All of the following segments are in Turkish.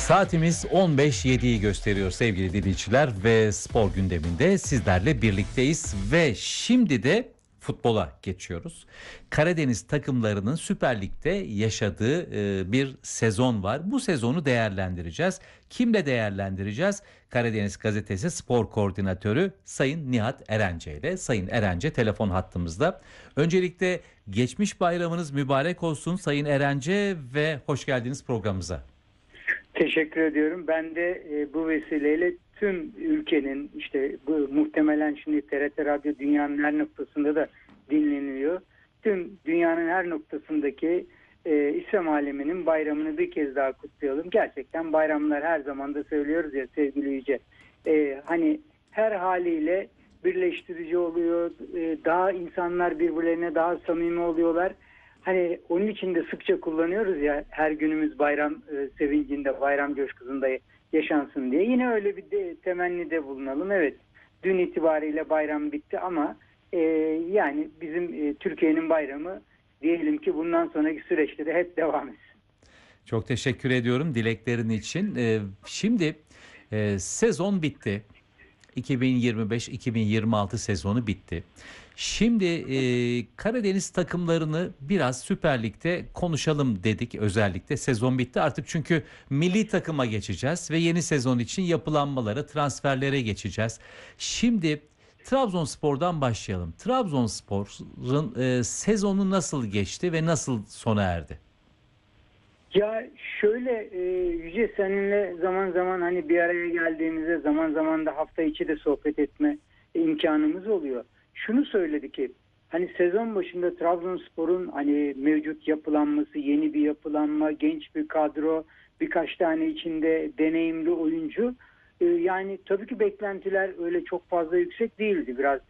Saatimiz 15.07'yi gösteriyor sevgili dinleyiciler ve spor gündeminde sizlerle birlikteyiz ve şimdi de futbola geçiyoruz. Karadeniz takımlarının Süper Lig'de yaşadığı bir sezon var. Bu sezonu değerlendireceğiz. Kimle değerlendireceğiz? Karadeniz Gazetesi Spor Koordinatörü Sayın Nihat Erence ile. Sayın Erence telefon hattımızda. Öncelikle geçmiş bayramınız mübarek olsun Sayın Erence ve hoş geldiniz programımıza. Teşekkür ediyorum. Ben de bu vesileyle tüm ülkenin bu muhtemelen şimdi TRT Radyo dünyanın her noktasında da dinleniliyor. Tüm dünyanın her noktasındaki İslam aleminin bayramını bir kez daha kutlayalım. Gerçekten bayramlar her zaman da söylüyoruz ya sevgili Yüce. Hani her haliyle birleştirici oluyor. Daha insanlar birbirlerine daha samimi oluyorlar. Hani onun için de sıkça kullanıyoruz ya her günümüz bayram sevincinde, bayram coşkusunda yaşansın diye. Yine öyle bir temennide bulunalım. Evet, dün itibariyle bayram bitti ama yani bizim Türkiye'nin bayramı diyelim ki bundan sonraki süreçte de hep devam etsin. Çok teşekkür ediyorum dileklerin için. Şimdi sezon bitti. 2025-2026 sezonu bitti. Şimdi Karadeniz takımlarını biraz Süper Lig'de konuşalım dedik, özellikle sezon bitti artık çünkü milli takıma geçeceğiz ve yeni sezon için yapılanmalara, transferlere geçeceğiz. Şimdi Trabzonspor'dan başlayalım. Trabzonspor'un sezonu nasıl geçti ve nasıl sona erdi? Ya şöyle Yüce, seninle zaman zaman hani bir araya geldiğimizde zaman zaman da hafta içi de sohbet etme imkanımız oluyor. Şunu söyledi ki hani sezon başında Trabzonspor'un hani mevcut yapılanması, yeni bir yapılanma, genç bir kadro, birkaç tane içinde deneyimli oyuncu. Yani tabii ki beklentiler öyle çok fazla yüksek değildi. Biraz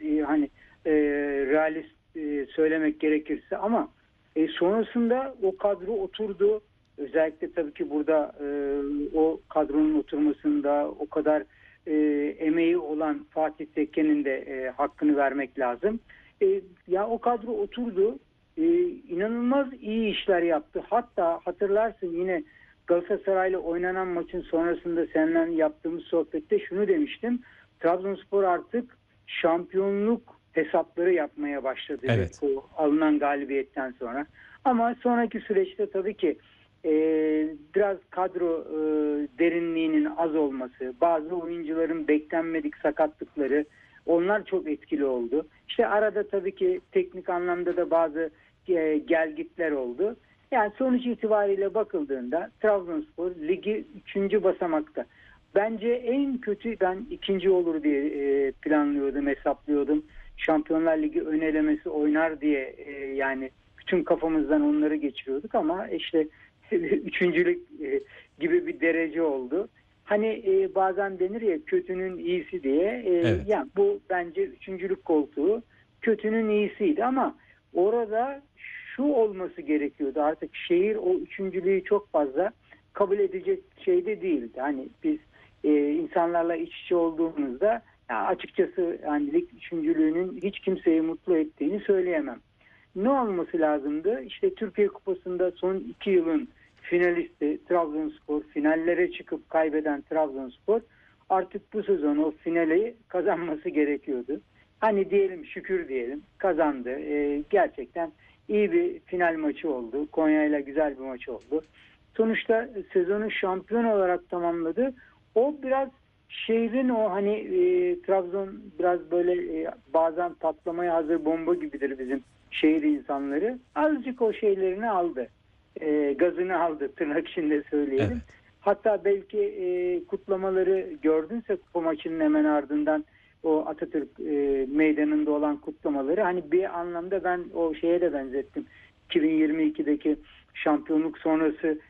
realist söylemek gerekirse ama sonrasında o kadro oturdu. Özellikle tabii ki burada o kadronun oturmasında o kadar emeği olan Fatih Tekke'nin de hakkını vermek lazım. Ya o kadro oturdu. İnanılmaz iyi işler yaptı. Hatta hatırlarsın yine Galatasaray'la oynanan maçın sonrasında seninle yaptığımız sohbette şunu demiştim. Trabzonspor artık şampiyonluk hesapları yapmaya başladı. Evet. O alınan galibiyetten sonra. Ama sonraki süreçte tabii ki biraz kadro derinliğinin az olması, bazı oyuncuların beklenmedik sakatlıkları, onlar çok etkili oldu. İşte arada tabii ki teknik anlamda da bazı gelgitler oldu. Yani sonuç itibariyle bakıldığında Trabzonspor ligi 3. basamakta. Bence en kötü ben 2. olur diye planlıyordum, hesaplıyordum. Şampiyonlar Ligi ön elemesi oynar diye yani bütün kafamızdan onları geçiriyorduk ama işte üçüncülük gibi bir derece oldu. Hani bazen denir ya kötünün iyisi diye. Evet. Yani bu bence üçüncülük koltuğu kötünün iyisiydi ama orada şu olması gerekiyordu. Artık şehir o üçüncülüğü çok fazla kabul edecek şeyde değildi. Hani biz insanlarla iç içe olduğumuzda açıkçası yani lig üçüncülüğünün hiç kimseyi mutlu ettiğini söyleyemem. Ne olması lazımdı? İşte Türkiye Kupası'nda son 2 yılın finalisti Trabzonspor, finallere çıkıp kaybeden Trabzonspor artık bu sezon o finali kazanması gerekiyordu. Hani diyelim şükür diyelim kazandı. Gerçekten iyi bir final maçı oldu. Konya'yla güzel bir maç oldu. Sonuçta sezonu şampiyon olarak tamamladı. O biraz şehrin o hani Trabzon biraz böyle bazen patlamaya hazır bomba gibidir bizim şehir insanları. Azıcık o şeylerini aldı. Gazını aldı tırnak içinde söyleyelim. Evet. Hatta belki kutlamaları gördünse kupa maçının hemen ardından o Atatürk meydanında olan kutlamaları hani bir anlamda ben o şeye de benzettim. 2022'deki şampiyonluk sonrası